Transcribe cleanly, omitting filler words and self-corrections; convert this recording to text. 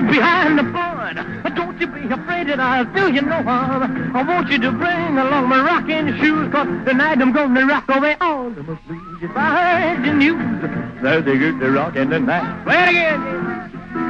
behind the board. Don't you be afraid that I'll do you no harm. I want you to bring along my rocking shoes, 'cause tonight I'm gonna rock away all of my blues. If I heard the news, there's a good rockin' tonight. Play it again.